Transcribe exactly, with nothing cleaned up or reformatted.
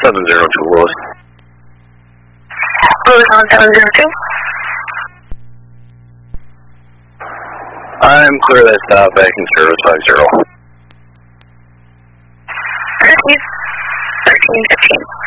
seven zero two Lewis. Lewis on seven zero two. I'm clear that stop back in service five zero. thirteen, thirteen, fifteen.